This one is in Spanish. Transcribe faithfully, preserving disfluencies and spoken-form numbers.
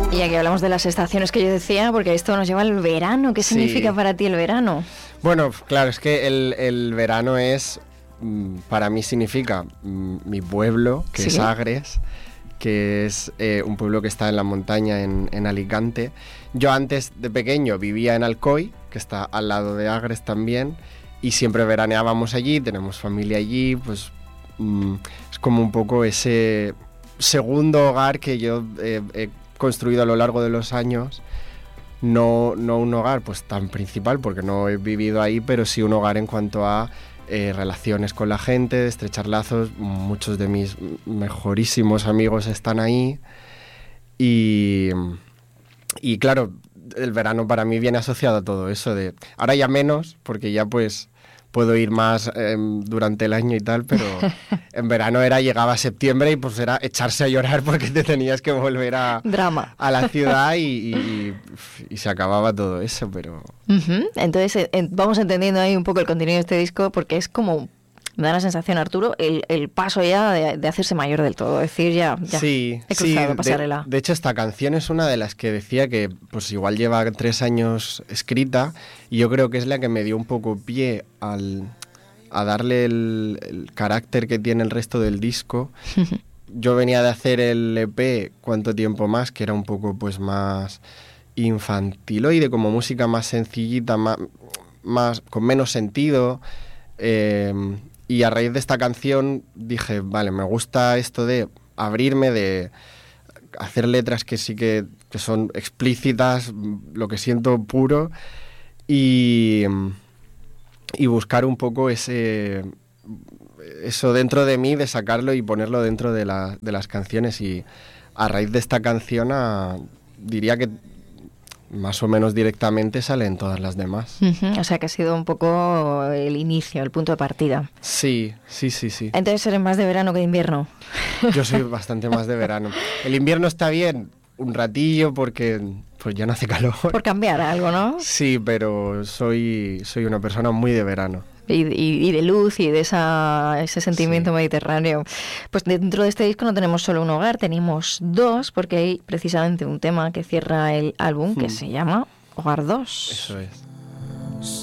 Y aquí hablamos de las estaciones que yo decía, porque esto nos lleva al verano. ¿Qué significa Sí. para ti el verano? Bueno, claro, es que el, el verano es, mm, para mí significa mm, mi pueblo, que ¿Sí? es Agres, que es eh, un pueblo que está en la montaña en, en Alicante. Yo antes de pequeño vivía en Alcoy, que está al lado de Agres también, y siempre veraneábamos allí, tenemos familia allí, pues mm, es como un poco ese segundo hogar que yo eh, he construido a lo largo de los años. No, no un hogar pues tan principal porque no he vivido ahí, pero sí un hogar en cuanto a eh, relaciones con la gente, de estrechar lazos. Muchos de mis mejorísimos amigos están ahí y, y claro, el verano para mí viene asociado a todo eso de, ahora ya menos porque ya pues puedo ir más eh, durante el año y tal, pero en verano era, llegaba septiembre y pues era echarse a llorar porque te tenías que volver a, Drama. a la ciudad y, y, y se acababa todo eso, pero... Uh-huh. Entonces eh, eh, vamos entendiendo ahí un poco el contenido de este disco, porque es como, me da la sensación, Arturo, el, el paso ya de, de hacerse mayor del todo, es decir, ya, ya Sí, he cruzado sí, pasarela. De, de hecho, esta canción es una de las que decía que pues igual lleva tres años escrita y yo creo que es la que me dio un poco pie al, a darle el, el carácter que tiene el resto del disco. Yo venía de hacer el E P Cuánto tiempo más, que era un poco pues más infantiloide, como música más sencillita, más, más con menos sentido. Eh, y a raíz de esta canción dije, vale, me gusta esto de abrirme, de hacer letras que sí que, que son explícitas, lo que siento puro, y, y buscar un poco ese... eso dentro de mí, de sacarlo y ponerlo dentro de, la, de las canciones. Y a raíz de esta canción a, diría que más o menos directamente salen todas las demás. Uh-huh. O sea que ha sido un poco el inicio, el punto de partida. Sí, sí, sí, sí. Entonces eres más de verano que de invierno. Yo soy bastante más de verano. El invierno está bien un ratillo porque pues ya no hace calor. Por cambiar algo, ¿no? Sí, pero soy, soy una persona muy de verano. Y, y, y de luz y de esa, ese sentimiento sí. mediterráneo. Pues dentro de este disco no tenemos solo un hogar, tenemos dos, porque hay precisamente un tema que cierra el álbum que hmm. se llama Hogar dos. Eso es.